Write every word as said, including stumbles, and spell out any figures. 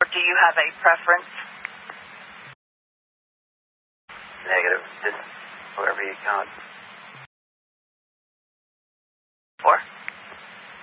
do you have a preference? Negative. Just whatever you count.